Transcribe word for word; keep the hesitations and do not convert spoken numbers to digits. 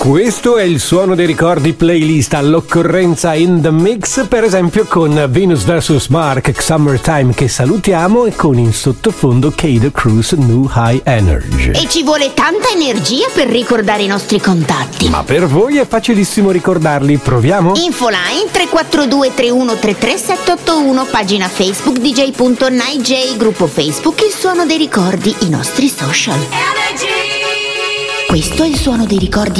Questo è il suono dei ricordi playlist all'occorrenza in the mix, per esempio con Venus versus. Mark, Summertime, che salutiamo, e con in sottofondo Kado Cruz, New High Energy. E ci vuole tanta energia per ricordare i nostri contatti. Ma per voi è facilissimo ricordarli, proviamo? Infoline tre quattro due tre uno tre tre sette otto uno, pagina Facebook d j punto night j, gruppo Facebook Il Suono dei Ricordi, i nostri social. Energy! Questo è il suono dei ricordi